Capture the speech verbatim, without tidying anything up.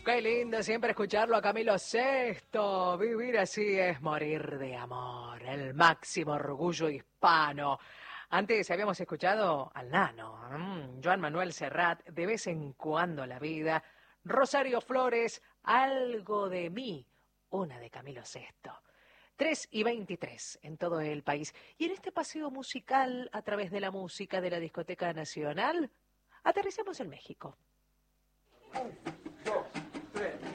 Qué lindo siempre escucharlo a Camilo Sesto. Vivir así es morir de amor, el máximo orgullo hispano. Antes habíamos escuchado al Nano, mmm, Joan Manuel Serrat, De vez en cuando la vida, Rosario Flores, Algo de mí, una de Camilo Sesto. tres y veintitrés en todo el país. Y en este paseo musical a través de la música de la Discoteca Nacional, aterrizamos en México. Un, dos, tres.